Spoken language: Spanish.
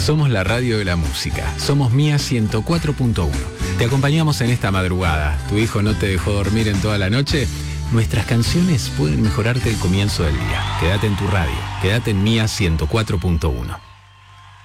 Somos la radio de la música. Somos Mía 104.1. Te acompañamos en esta madrugada. ¿Tu hijo no te dejó dormir en toda la noche? Nuestras canciones pueden mejorarte el comienzo del día. Quédate en tu radio. Quédate en Mía 104.1.